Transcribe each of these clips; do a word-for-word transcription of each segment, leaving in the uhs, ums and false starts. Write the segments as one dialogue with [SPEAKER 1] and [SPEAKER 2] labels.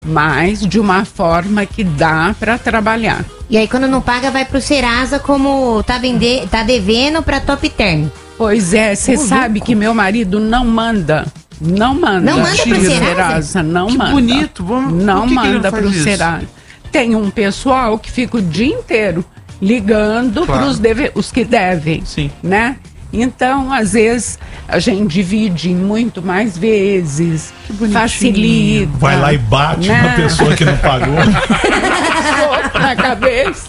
[SPEAKER 1] mas de uma forma que dá para trabalhar.
[SPEAKER 2] E aí quando não paga vai pro Serasa como tá, vender, tá devendo pra Top Term.
[SPEAKER 1] Pois é, você sabe louco. Que meu marido não manda. Não manda.
[SPEAKER 2] Não manda pro Serasa?
[SPEAKER 1] Não
[SPEAKER 3] que
[SPEAKER 1] manda.
[SPEAKER 3] bonito. Vamos,
[SPEAKER 1] não
[SPEAKER 3] que
[SPEAKER 1] manda
[SPEAKER 3] que
[SPEAKER 1] pro
[SPEAKER 3] isso?
[SPEAKER 1] Serasa. Tem um pessoal que fica o dia inteiro ligando
[SPEAKER 3] claro.
[SPEAKER 1] pros deve, os que devem.
[SPEAKER 3] Sim.
[SPEAKER 1] Né? Então, às vezes, a gente divide em muito mais vezes, facilita.
[SPEAKER 4] Vai lá e bate
[SPEAKER 1] né?
[SPEAKER 4] uma pessoa que não pagou.
[SPEAKER 1] Na cabeça.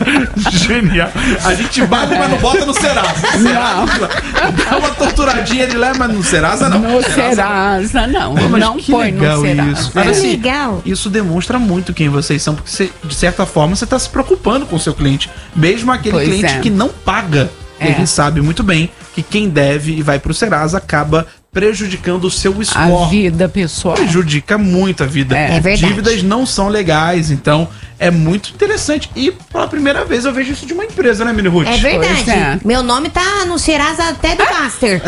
[SPEAKER 3] Genial. A gente bate, mas não bota no Serasa.
[SPEAKER 1] Não.
[SPEAKER 3] Dá uma torturadinha de lá, mas no Serasa não.
[SPEAKER 1] No Serasa não.
[SPEAKER 3] Pô, mas
[SPEAKER 1] não
[SPEAKER 3] que
[SPEAKER 1] põe
[SPEAKER 3] legal
[SPEAKER 1] no Serasa.
[SPEAKER 3] isso.
[SPEAKER 2] É
[SPEAKER 3] Mas, assim,
[SPEAKER 2] legal.
[SPEAKER 3] Isso demonstra muito quem vocês são, porque você, de certa forma você está se preocupando com o seu cliente. Mesmo aquele
[SPEAKER 1] Pois
[SPEAKER 3] cliente
[SPEAKER 1] é.
[SPEAKER 3] que não paga.
[SPEAKER 1] É.
[SPEAKER 3] A gente sabe muito bem que quem deve e vai pro Serasa acaba prejudicando o seu
[SPEAKER 1] A
[SPEAKER 3] score.
[SPEAKER 1] vida pessoal.
[SPEAKER 3] Prejudica muito a vida.
[SPEAKER 1] É.
[SPEAKER 2] É verdade.
[SPEAKER 3] Dívidas não são legais, então é muito interessante. E pela primeira vez eu vejo isso de uma empresa, né, Mini Ruth?
[SPEAKER 2] É verdade.
[SPEAKER 1] Pois é.
[SPEAKER 2] Meu nome tá no Serasa até do Master.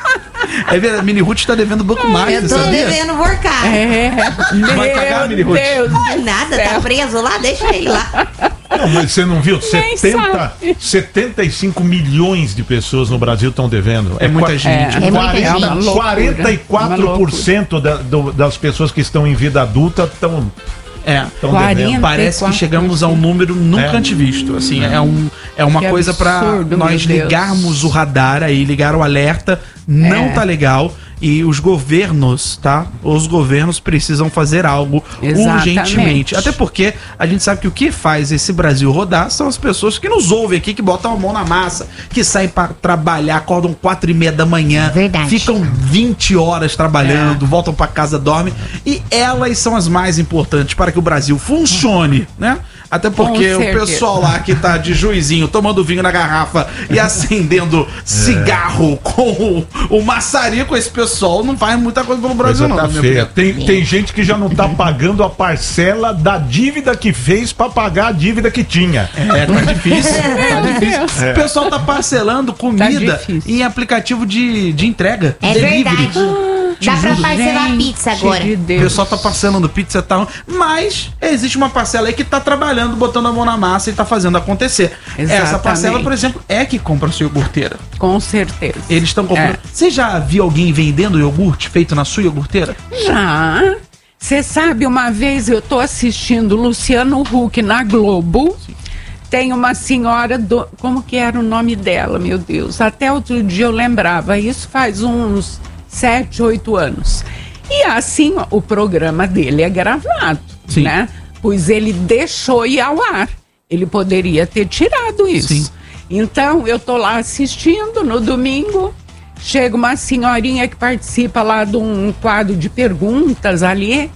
[SPEAKER 3] É verdade, Mini Ruth tá devendo banco mais,
[SPEAKER 2] Eu tô
[SPEAKER 3] sabia?
[SPEAKER 2] devendo workar.
[SPEAKER 1] É.
[SPEAKER 3] Vai pagar, Mini
[SPEAKER 1] Meu
[SPEAKER 3] Ruth?
[SPEAKER 1] Deus
[SPEAKER 2] Ah,
[SPEAKER 1] do
[SPEAKER 2] nada,
[SPEAKER 1] céu.
[SPEAKER 2] tá preso lá, deixa ele lá.
[SPEAKER 4] Não, mas você não viu?
[SPEAKER 1] Nem
[SPEAKER 4] setenta,
[SPEAKER 1] sabe.
[SPEAKER 4] setenta e cinco milhões de pessoas no Brasil estão devendo.
[SPEAKER 3] É muita
[SPEAKER 4] qua-
[SPEAKER 3] gente.
[SPEAKER 2] É muita gente.
[SPEAKER 1] É uma loucura.
[SPEAKER 4] quarenta e quatro por cento da, do, das pessoas que estão em vida adulta estão
[SPEAKER 3] É.
[SPEAKER 4] devendo.
[SPEAKER 1] quarenta
[SPEAKER 3] Parece que chegamos a um número nunca
[SPEAKER 4] É.
[SPEAKER 3] antevisto. Assim, é, um, é uma
[SPEAKER 1] Que
[SPEAKER 3] coisa pra
[SPEAKER 1] absurdo,
[SPEAKER 3] nós
[SPEAKER 1] meu Deus.
[SPEAKER 3] ligarmos o radar aí, ligar o alerta. Não
[SPEAKER 1] É.
[SPEAKER 3] tá legal. E os governos, tá? Os governos precisam fazer algo
[SPEAKER 1] Exatamente.
[SPEAKER 3] urgentemente. Até porque a gente sabe que o que faz esse Brasil rodar são as pessoas que nos ouvem aqui, que botam a mão na massa, que saem pra trabalhar, acordam quatro e meia da manhã,
[SPEAKER 2] Verdade.
[SPEAKER 3] ficam vinte horas trabalhando, voltam pra casa, dormem. E elas são as mais importantes para que o Brasil funcione, né? Até porque
[SPEAKER 1] Com
[SPEAKER 3] o
[SPEAKER 1] certeza.
[SPEAKER 3] pessoal lá que tá de juizinho, tomando vinho na garrafa e acendendo cigarro com o, o maçarico, esse pessoal não faz muita coisa pelo Brasil,
[SPEAKER 4] Coisa
[SPEAKER 3] não.
[SPEAKER 4] tá
[SPEAKER 3] minha
[SPEAKER 4] feia.
[SPEAKER 3] filha.
[SPEAKER 4] Tem, tem gente que já não tá pagando a parcela da dívida que fez pra pagar a dívida que tinha.
[SPEAKER 3] É, tá difícil. Tá
[SPEAKER 1] Meu
[SPEAKER 3] difícil.
[SPEAKER 1] Deus.
[SPEAKER 3] O pessoal tá parcelando comida
[SPEAKER 1] difícil.
[SPEAKER 3] em aplicativo de, de entrega.
[SPEAKER 2] É verdade. Dá pra
[SPEAKER 3] juro.
[SPEAKER 2] parcelar a
[SPEAKER 1] Gente
[SPEAKER 2] pizza agora.
[SPEAKER 1] de
[SPEAKER 3] O
[SPEAKER 1] Deus.
[SPEAKER 3] pessoal tá parcelando pizza e tal, mas existe uma parcela aí que tá trabalhando, botando a mão na massa e tá fazendo acontecer.
[SPEAKER 1] Exatamente.
[SPEAKER 3] Essa parcela, por exemplo, é que compra a sua iogurteira.
[SPEAKER 1] Com certeza.
[SPEAKER 3] Eles estão comprando.
[SPEAKER 1] É.
[SPEAKER 3] Você já viu alguém vendendo iogurte feito na sua iogurteira?
[SPEAKER 1] Já. Você sabe, uma vez eu tô assistindo Luciano Huck na Globo. Tem uma senhora do... Como que era o nome dela, meu Deus? Até outro dia eu lembrava. Isso faz uns sete, oito anos. E assim, ó, o programa dele é gravado,
[SPEAKER 3] Sim.
[SPEAKER 1] né? Pois ele deixou ir ao ar. Ele poderia ter tirado isso.
[SPEAKER 3] Sim.
[SPEAKER 1] Então, eu tô lá assistindo no domingo. Chega uma senhorinha que participa lá de um quadro de perguntas ali.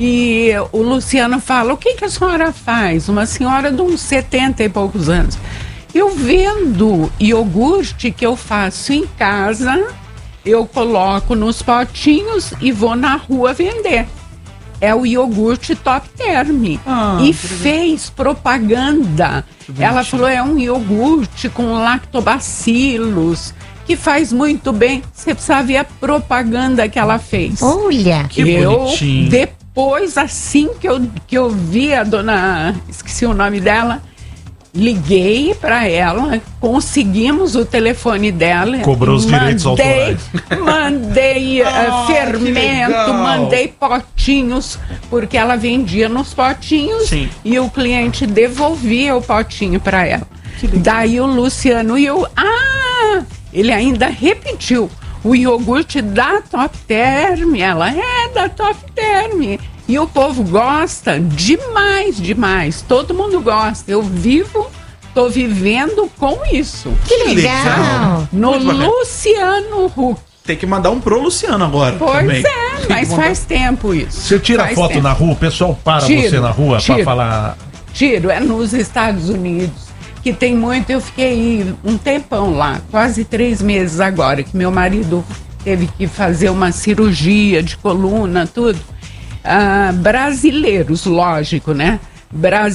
[SPEAKER 1] E o Luciano fala: o que, que a senhora faz? Uma senhora de uns setenta e poucos anos. Eu vendo iogurte que eu faço em casa, eu coloco nos potinhos e vou na rua vender. É o iogurte Top Term.
[SPEAKER 3] Ah,
[SPEAKER 1] E
[SPEAKER 3] que
[SPEAKER 1] fez propaganda. Ela falou: é um iogurte com lactobacilos, que faz muito bem. Você precisa ver a propaganda que ela fez.
[SPEAKER 2] Olha.
[SPEAKER 3] Que
[SPEAKER 1] eu,
[SPEAKER 3] bonitinho.
[SPEAKER 1] depois, assim que eu, que eu vi a dona, esqueci o nome dela, liguei pra ela, conseguimos o telefone dela.
[SPEAKER 4] Cobrou os direitos
[SPEAKER 1] mandei,
[SPEAKER 4] autorais.
[SPEAKER 1] Mandei eh,
[SPEAKER 3] Ah, que
[SPEAKER 1] fermento,
[SPEAKER 3] legal.
[SPEAKER 1] mandei potinhos, porque ela vendia nos potinhos.
[SPEAKER 3] Sim.
[SPEAKER 1] E o cliente devolvia o potinho pra ela. Daí o Luciano e eu, ah, ele ainda repetiu, o iogurte da Top Term. Ela é da Top Term. E o povo gosta demais, demais. Todo mundo gosta. Eu vivo, tô vivendo com isso.
[SPEAKER 2] Que legal.
[SPEAKER 1] No
[SPEAKER 3] Muito bacana.
[SPEAKER 1] Luciano Huck.
[SPEAKER 3] Tem que mandar um pro Luciano agora.
[SPEAKER 1] Pois
[SPEAKER 3] também.
[SPEAKER 1] é,
[SPEAKER 3] Tem
[SPEAKER 1] mas
[SPEAKER 3] que mandar-
[SPEAKER 1] faz tempo isso.
[SPEAKER 4] Você tira
[SPEAKER 1] Faz
[SPEAKER 4] foto
[SPEAKER 1] tempo.
[SPEAKER 4] na rua, o pessoal para
[SPEAKER 1] Tiro,
[SPEAKER 4] você na rua pra
[SPEAKER 1] tiro.
[SPEAKER 4] falar.
[SPEAKER 1] Tiro, é nos Estados Unidos, que tem muito. Eu fiquei um tempão lá, quase três meses agora, que meu marido teve que fazer uma cirurgia de coluna, tudo. Ah, brasileiros, lógico, né?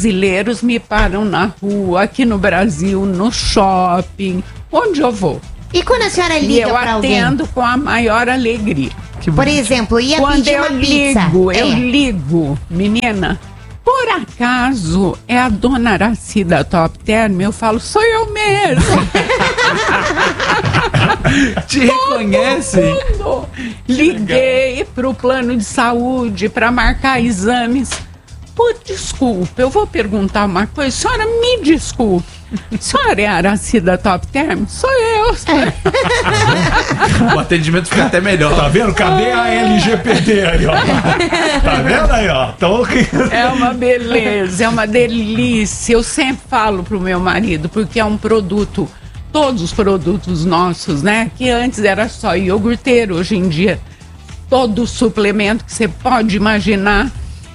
[SPEAKER 1] Brasileiros me param na rua, aqui no Brasil, no shopping, onde eu vou.
[SPEAKER 2] E quando a senhora
[SPEAKER 1] E
[SPEAKER 2] liga
[SPEAKER 1] eu
[SPEAKER 2] pra alguém?
[SPEAKER 1] atendo com a maior alegria.
[SPEAKER 2] Por exemplo, ia
[SPEAKER 1] Quando
[SPEAKER 2] pedir
[SPEAKER 1] eu
[SPEAKER 2] uma pizza.
[SPEAKER 1] ligo, eu
[SPEAKER 2] É.
[SPEAKER 1] ligo, menina, por acaso é a dona Araci da Top Term? Eu falo, sou eu mesmo.
[SPEAKER 3] Te reconhece?
[SPEAKER 1] Tudo. Liguei pro plano de saúde para marcar exames. Pô, desculpa, eu vou perguntar uma coisa. Senhora, me desculpe. Senhora é a Araci da Top Term? Sou eu.
[SPEAKER 3] O atendimento fica até melhor.
[SPEAKER 4] Tá vendo? Cadê a L G P D aí, ó? Tá vendo aí, ó? Então,
[SPEAKER 1] É uma beleza, é uma delícia. Eu sempre falo pro meu marido, porque é um produto, todos os produtos nossos, né? Que antes era só iogurteiro, hoje em dia todo suplemento que você pode imaginar.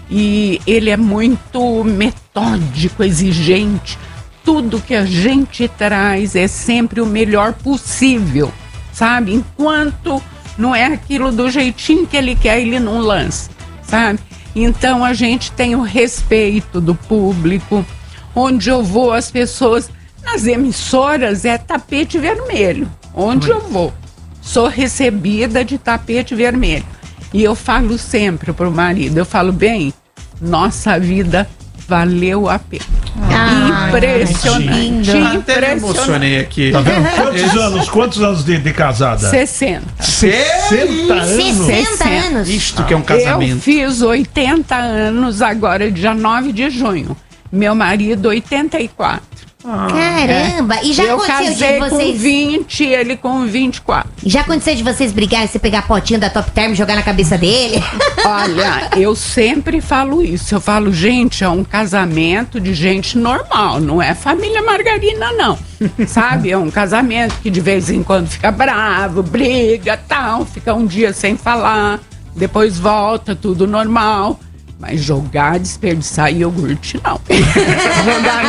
[SPEAKER 1] E ele é muito metódico, exigente. Tudo que a gente traz é sempre o melhor possível, sabe? Enquanto não é aquilo do jeitinho que ele quer, ele não lança, sabe? Então a gente tem o respeito do público. Onde eu vou, as pessoas, nas emissoras é tapete vermelho. Onde eu vou, sou recebida de tapete vermelho. E eu falo sempre pro marido, eu falo, bem, nossa vida valeu a pena.
[SPEAKER 2] Ah,
[SPEAKER 1] Impressionante.
[SPEAKER 2] que lindo.
[SPEAKER 3] Até me emocionei aqui.
[SPEAKER 4] tá vendo? Quantos anos, quantos anos de, de casada?
[SPEAKER 1] sessenta.
[SPEAKER 4] sessenta anos?
[SPEAKER 2] sessenta anos.
[SPEAKER 3] Isto que é um
[SPEAKER 1] Eu
[SPEAKER 3] casamento.
[SPEAKER 1] fiz oitenta anos agora, dia nove de junho. Meu marido, oitenta e quatro.
[SPEAKER 2] Caramba! E já
[SPEAKER 1] Eu
[SPEAKER 2] aconteceu
[SPEAKER 1] casei
[SPEAKER 2] de
[SPEAKER 1] com
[SPEAKER 2] vocês.
[SPEAKER 1] vinte, ele com vinte e quatro.
[SPEAKER 2] Já aconteceu de vocês brigarem, você pegar potinho da Top Term e jogar na cabeça dele?
[SPEAKER 1] Olha, eu sempre falo isso. Eu falo, gente, é um casamento de gente normal, não é família margarina, não. Sabe? É um casamento que de vez em quando fica bravo, briga, tal, fica um dia sem falar, depois volta, tudo normal. Mas jogar, desperdiçar iogurte, não. Jogar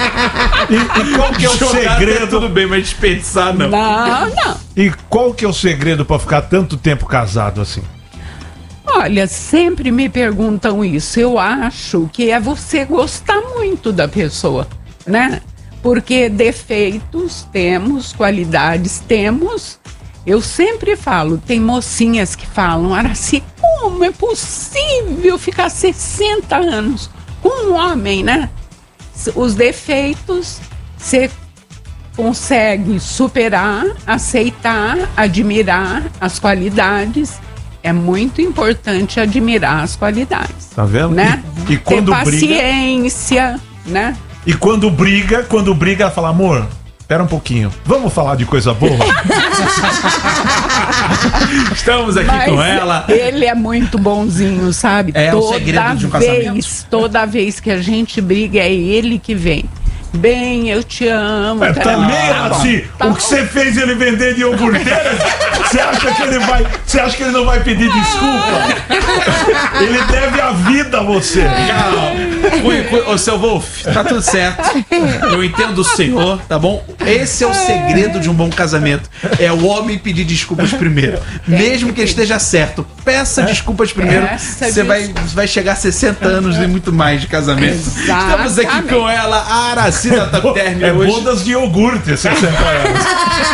[SPEAKER 4] E, e qual que é o
[SPEAKER 3] Jogar até
[SPEAKER 4] segredo?
[SPEAKER 3] tudo bem, mas desperdiçar não.
[SPEAKER 1] não, não.
[SPEAKER 4] E qual que é o segredo pra ficar tanto tempo casado assim?
[SPEAKER 1] Olha, sempre me perguntam isso. Eu acho que é você gostar muito da pessoa, né? Porque defeitos temos, qualidades temos. Eu sempre falo, tem mocinhas que falam, Araci, como é possível ficar sessenta anos com um homem, né? Os defeitos você consegue superar, aceitar, admirar as qualidades. É muito importante admirar as qualidades.
[SPEAKER 4] Tá vendo?
[SPEAKER 1] Né?
[SPEAKER 4] E, e quando
[SPEAKER 1] Ter
[SPEAKER 4] briga,
[SPEAKER 1] paciência, né?
[SPEAKER 4] e quando briga, quando briga, ela fala, amor, pera um pouquinho, vamos falar de coisa boa?
[SPEAKER 3] Estamos aqui
[SPEAKER 1] Mas
[SPEAKER 3] com ela.
[SPEAKER 1] ele é muito bonzinho, sabe?
[SPEAKER 3] É o
[SPEAKER 1] toda
[SPEAKER 3] segredo de um
[SPEAKER 1] vez,
[SPEAKER 3] casamento.
[SPEAKER 1] toda vez que a gente briga, é ele que vem. Bem, eu te amo.
[SPEAKER 4] É,
[SPEAKER 1] cara.
[SPEAKER 4] também,
[SPEAKER 1] Tá bom,
[SPEAKER 4] assim,
[SPEAKER 1] tá
[SPEAKER 4] o
[SPEAKER 1] bom.
[SPEAKER 4] que você fez ele vender de iogurteira, você acha que ele vai, você acha que ele não vai pedir desculpa? Ele deve a vida a você.
[SPEAKER 3] Calma. Cui- cui- Ô, seu Wolf, tá tudo certo. Eu entendo o senhor, tá bom? Esse é o segredo de um bom casamento. É o homem pedir desculpas primeiro. Mesmo que ele esteja certo, peça desculpas primeiro.
[SPEAKER 1] Peça
[SPEAKER 3] Você vai, vai chegar a sessenta anos e muito mais de casamento. Estamos aqui
[SPEAKER 1] Exatamente.
[SPEAKER 3] com ela, a Araci da Top Term
[SPEAKER 4] É
[SPEAKER 3] hoje.
[SPEAKER 4] bodas de iogurte, sessenta anos.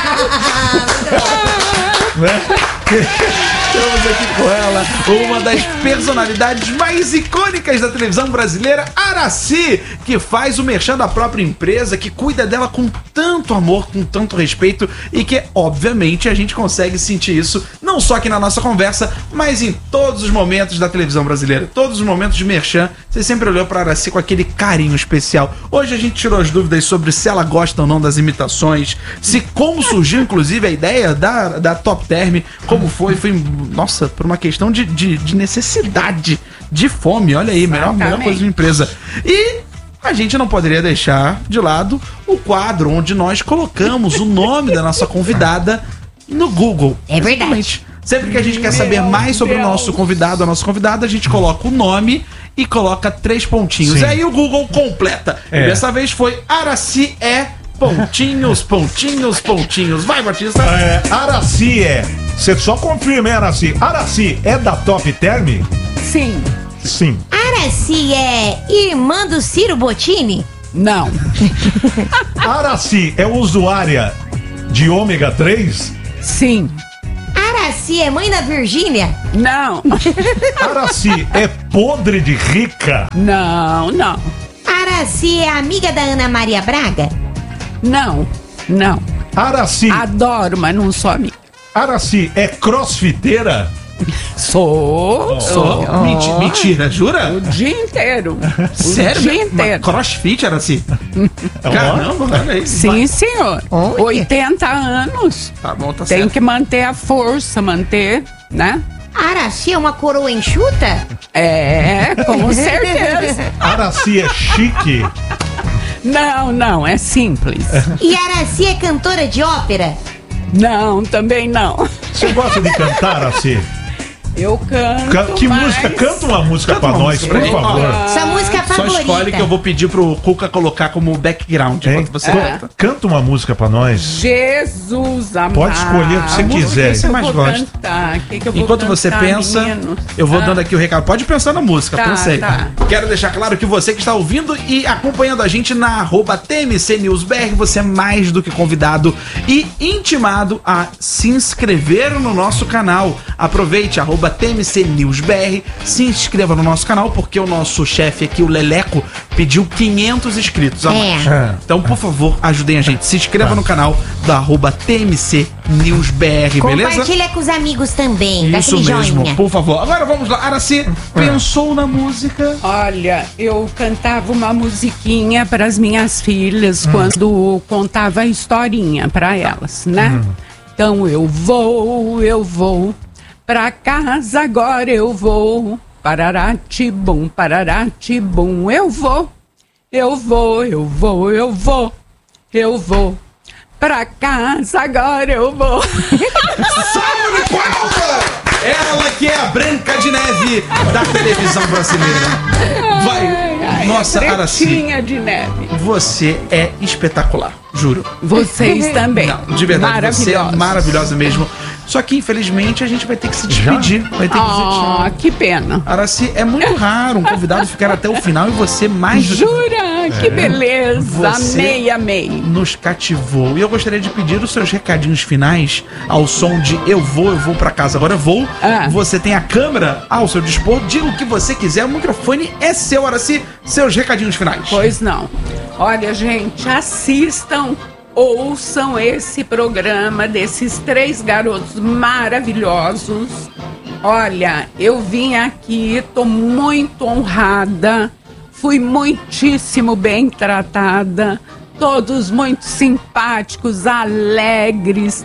[SPEAKER 4] Né?
[SPEAKER 3] Estamos aqui com ela, uma das personalidades mais icônicas da televisão brasileira, Araci, que faz o merchan da própria empresa, que cuida dela com tanto amor, com tanto respeito e que, obviamente, a gente consegue sentir isso não só aqui na nossa conversa, mas em todos os momentos da televisão brasileira. Todos os momentos de merchan, você sempre olhou pra Araci com aquele carinho especial. Hoje a gente tirou as dúvidas sobre se ela gosta ou não das imitações, se como surgiu, inclusive, a ideia da, da Top Term, como foi, foi, nossa, por uma questão de, de, de necessidade, de fome, olha aí, melhor, melhor coisa de empresa. E a gente não poderia deixar de lado o quadro onde nós colocamos o nome da nossa convidada no Google.
[SPEAKER 2] É verdade.
[SPEAKER 3] Exatamente. Sempre que a gente quer saber
[SPEAKER 1] Meu
[SPEAKER 3] mais sobre o
[SPEAKER 1] Deus.
[SPEAKER 3] nosso convidado, a nossa convidada, a gente coloca o nome e coloca três pontinhos.
[SPEAKER 4] Sim.
[SPEAKER 3] Aí o Google completa.
[SPEAKER 4] É.
[SPEAKER 3] E dessa vez foi Araci é pontinhos, pontinhos, pontinhos. Vai, Batista.
[SPEAKER 4] É, Araci é. Você só confirma, hein, Araci? Araci é da Top Term?
[SPEAKER 1] Sim.
[SPEAKER 4] Sim.
[SPEAKER 2] Araci é irmã do Ciro Bottini?
[SPEAKER 1] Não.
[SPEAKER 4] Araci é usuária de ômega três?
[SPEAKER 1] Sim.
[SPEAKER 2] Araci é mãe da Virgínia?
[SPEAKER 1] Não.
[SPEAKER 4] Araci é podre de rica?
[SPEAKER 1] Não, não.
[SPEAKER 2] Araci é amiga da Ana Maria Braga?
[SPEAKER 1] Não, não.
[SPEAKER 4] Araci,
[SPEAKER 1] Adoro, mas não sou amiga.
[SPEAKER 4] Araci é crossfiteira?
[SPEAKER 1] Sou, sou.
[SPEAKER 3] Oh, menti- mentira, jura?
[SPEAKER 1] O dia inteiro.
[SPEAKER 3] Sério?
[SPEAKER 1] O dia
[SPEAKER 3] Mas
[SPEAKER 1] inteiro.
[SPEAKER 3] Crossfit era assim? Caramba, olha aí.
[SPEAKER 1] Sim, senhor.
[SPEAKER 2] Olha.
[SPEAKER 1] oitenta anos.
[SPEAKER 3] Tá bom, tá
[SPEAKER 1] Tem
[SPEAKER 3] certo.
[SPEAKER 1] que manter a força, manter, né?
[SPEAKER 2] Araci é uma coroa enxuta?
[SPEAKER 1] É, com certeza.
[SPEAKER 4] Araci é chique?
[SPEAKER 1] Não, não, é simples.
[SPEAKER 2] E Araci é cantora de ópera?
[SPEAKER 1] Não, também não.
[SPEAKER 4] Você gosta de cantar, Araci?
[SPEAKER 1] Eu canto.
[SPEAKER 4] Ca- que
[SPEAKER 1] mas...
[SPEAKER 4] música? Canta uma música
[SPEAKER 3] Canta
[SPEAKER 4] pra
[SPEAKER 3] uma
[SPEAKER 4] nós,
[SPEAKER 3] música
[SPEAKER 4] por
[SPEAKER 3] pra gente.
[SPEAKER 4] favor.
[SPEAKER 2] Sua música
[SPEAKER 3] Só
[SPEAKER 2] favorita?
[SPEAKER 3] escolhe que eu vou pedir pro Cuca colocar como background
[SPEAKER 4] Hein?
[SPEAKER 3] enquanto você
[SPEAKER 4] Co-
[SPEAKER 3] canta.
[SPEAKER 4] Canta uma música pra nós.
[SPEAKER 1] Jesus amado.
[SPEAKER 4] Pode escolher o que você
[SPEAKER 1] A música
[SPEAKER 4] quiser.
[SPEAKER 1] que
[SPEAKER 3] Você
[SPEAKER 1] eu
[SPEAKER 3] mais
[SPEAKER 1] vou
[SPEAKER 3] gosta.
[SPEAKER 1] cantar? Que que eu vou
[SPEAKER 3] Enquanto você
[SPEAKER 1] cantar,
[SPEAKER 3] pensa,
[SPEAKER 1] meninos?
[SPEAKER 3] eu vou
[SPEAKER 1] Ah,
[SPEAKER 3] dando aqui o recado. Pode pensar na música,
[SPEAKER 1] Tá,
[SPEAKER 3] pensei.
[SPEAKER 1] tá.
[SPEAKER 3] Quero deixar claro que você que está ouvindo e acompanhando a gente na arroba T M C News B R, você é mais do que convidado e intimado a se inscrever no nosso canal. Aproveite, arroba T M C News B R, se inscreva no nosso canal, porque o nosso chefe aqui, o Leleco, pediu quinhentos inscritos a mais.
[SPEAKER 4] É.
[SPEAKER 3] Então, por favor, ajudem a gente. Se inscreva no canal da arroba T M C News B R, beleza?
[SPEAKER 2] Compartilha com os amigos também, dá
[SPEAKER 3] Isso
[SPEAKER 2] aquele
[SPEAKER 3] mesmo,
[SPEAKER 2] joinha.
[SPEAKER 3] por favor. Agora vamos lá. Araci, pensou na música?
[SPEAKER 1] Olha, eu cantava uma musiquinha para as minhas filhas quando contava a historinha para elas, né? Então eu vou, eu vou pra casa agora, eu vou. Pararatibum, pararatibum, eu vou. Eu vou, eu vou, eu vou. Eu vou. Pra casa agora eu vou.
[SPEAKER 3] Salve de palmas! Ela que é a Branca de Neve da televisão brasileira. Vai, nossa, Araci,
[SPEAKER 1] Pretinha de neve.
[SPEAKER 3] você é espetacular, juro.
[SPEAKER 1] Vocês também.
[SPEAKER 3] Não, de verdade, você é
[SPEAKER 1] Maravilhosos.
[SPEAKER 3] maravilhosa mesmo. Só que, infelizmente, a gente vai ter que se despedir. Vai ter que dizer tchau.
[SPEAKER 1] Ah, que pena.
[SPEAKER 3] Araci, é muito raro um convidado ficar até o final e você mais do que
[SPEAKER 1] Jura? Que beleza.
[SPEAKER 3] Você-
[SPEAKER 1] Amei, amei.
[SPEAKER 3] nos cativou. E eu gostaria de pedir os seus recadinhos finais ao som de Eu Vou, Eu Vou Pra Casa Agora Eu Vou.
[SPEAKER 1] Ah.
[SPEAKER 3] Você tem a câmera ao seu dispor. Diga o que você quiser. O microfone é seu, Araci. Seus recadinhos finais.
[SPEAKER 1] Pois não. Olha, gente, assistam, ouçam esse programa desses três garotos maravilhosos. Olha, eu vim aqui, tô muito honrada, fui muitíssimo bem tratada, todos muito simpáticos, alegres.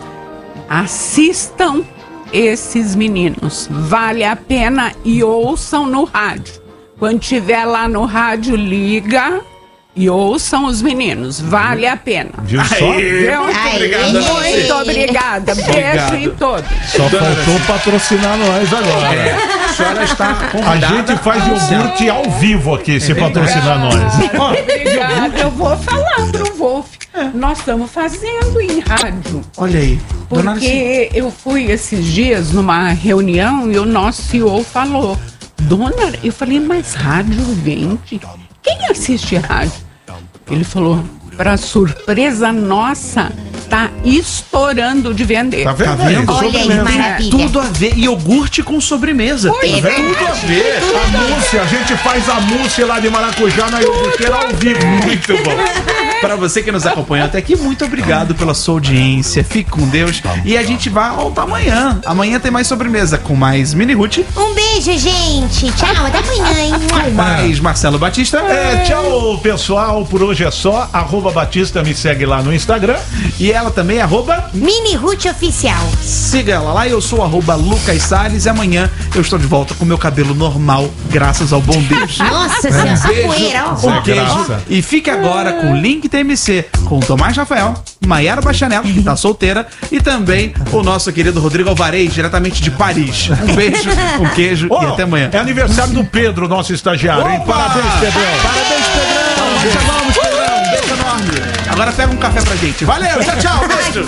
[SPEAKER 1] Assistam esses meninos, vale a pena, e ouçam no rádio. Quando tiver lá no rádio, liga e ouçam os meninos, vale a pena.
[SPEAKER 4] Viu só?
[SPEAKER 1] Viu?
[SPEAKER 3] Muito
[SPEAKER 2] Aê.
[SPEAKER 3] obrigado a você.
[SPEAKER 1] Muito obrigada. Beijo
[SPEAKER 3] Obrigado.
[SPEAKER 1] em todos.
[SPEAKER 4] Só faltou patrocinar nós agora.
[SPEAKER 3] É, a senhora está
[SPEAKER 4] A
[SPEAKER 3] convidada.
[SPEAKER 4] gente faz iogurte ao vivo aqui, se patrocinar nós.
[SPEAKER 3] Ó,
[SPEAKER 1] Obrigada. Eu vou falar pro Wolf. Nós estamos fazendo em rádio.
[SPEAKER 3] olha aí. Dona Araci.
[SPEAKER 1] Porque eu fui esses dias numa reunião e o nosso C E O falou, dona, eu falei, mas rádio vende? Quem assiste rádio? Ele falou, para surpresa nossa, tá estourando de vender.
[SPEAKER 4] Tá vendo?
[SPEAKER 3] Tá vendo?
[SPEAKER 2] Olha aí,
[SPEAKER 4] Sobremesa.
[SPEAKER 2] maravilha.
[SPEAKER 3] Tudo a ver. Iogurte com sobremesa.
[SPEAKER 1] Pois
[SPEAKER 3] Tem
[SPEAKER 1] é.
[SPEAKER 3] tudo a ver.
[SPEAKER 4] A mousse, a gente faz a mousse lá de maracujá na iogurteira ao vivo. Muito bom.
[SPEAKER 3] Para você que nos acompanhou até aqui, muito obrigado pela sua audiência. Fique com Deus. E a gente vai voltar amanhã. Amanhã tem mais sobremesa com mais Mini Ruth,
[SPEAKER 2] Um beijo, gente. Tchau, até amanhã, hein?
[SPEAKER 3] com mais Marcelo Batista.
[SPEAKER 4] É, tchau, pessoal. Por hoje é só. Arroba Batista, me segue lá no Instagram.
[SPEAKER 3] E ela também, arroba,
[SPEAKER 2] Mini Ruth Oficial.
[SPEAKER 3] siga ela lá. Eu sou arroba Lucas Salles. E amanhã eu estou de volta com meu cabelo normal, graças ao bom Deus.
[SPEAKER 2] Nossa senhora, só
[SPEAKER 3] Beijo,
[SPEAKER 2] poeira, ó.
[SPEAKER 3] um
[SPEAKER 4] Sem
[SPEAKER 3] queijo.
[SPEAKER 4] graça.
[SPEAKER 3] E fique agora com o Link T M C com Tomás Rafael, Maiara Bachanel, que tá solteira, e também o nosso querido Rodrigo Alvarez, diretamente de Paris. Um beijo, um queijo
[SPEAKER 4] Ó,
[SPEAKER 3] e até amanhã.
[SPEAKER 4] É aniversário do Pedro, nosso estagiário, hein?
[SPEAKER 3] Opa!
[SPEAKER 4] Parabéns, Pedrão.
[SPEAKER 3] Parabéns, Pedrão! Te amamos, Pedrão! Um beijo enorme! Agora pega um café pra gente. Valeu, tchau, tchau, beijo!